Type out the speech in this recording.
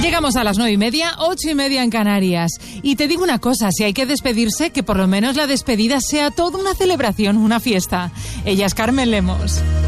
Llegamos a las 9:30, 8:30 en Canarias. Y te digo una cosa, si hay que despedirse, que por lo menos la despedida sea toda una celebración, una fiesta. Ella es Carmen Lemos.